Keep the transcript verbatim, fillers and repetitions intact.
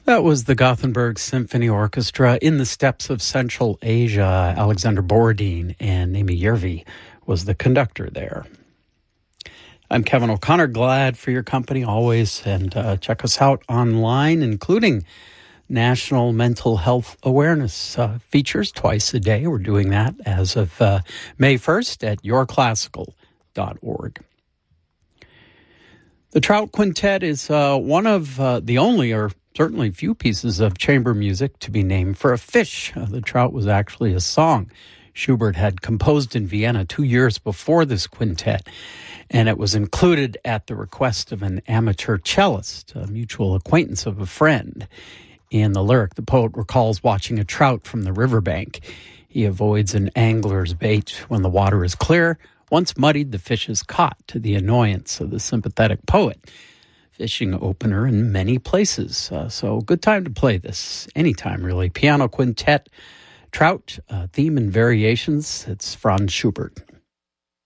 That was the Gothenburg Symphony Orchestra in the steppes of Central Asia. Alexander Borodin and Amy Järvi was the conductor there. I'm Kevin O'Connor, glad for your company always, and uh, check us out online, including National Mental Health Awareness uh, features twice a day. We're doing that as of uh, May first at your classical dot org. The Trout Quintet is uh, one of uh, the only, or certainly few pieces of chamber music to be named for a fish. Uh, the Trout was actually a song Schubert had composed in Vienna two years before this quintet, and it was included at the request of an amateur cellist, a mutual acquaintance of a friend. In the lyric, the poet recalls watching a trout from the riverbank. He avoids an angler's bait when the water is clear. Once muddied, the fish is caught, to the annoyance of the sympathetic poet. Fishing opener in many places. Uh, so good time to play this anytime, really. Piano Quintet, Trout, uh, theme and variations. It's Franz Schubert.